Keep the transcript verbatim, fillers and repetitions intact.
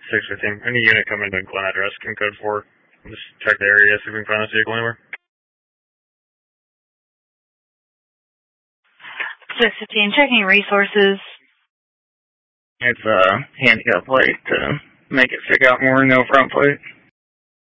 six fifteen. Any unit coming to Glen address, can code four. Just check the area, see if we can find this vehicle anywhere. six fifteen, checking resources. It's a handicap plate to make it stick out more, no front plate.